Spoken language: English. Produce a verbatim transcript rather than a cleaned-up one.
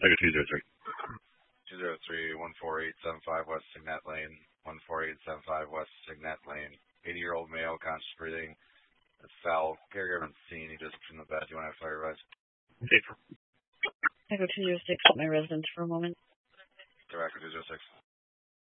Echo two zero three. two zero three, one four eight seven five West Signet Lane, one four eight seven five West Signet Lane. eighty-year-old male, conscious breathing. It's foul. Caregiver haven't seen. He just in the bed. Do you want to have fire advice? Safer. Echo two zero six, my residence for a moment. Direct two zero six.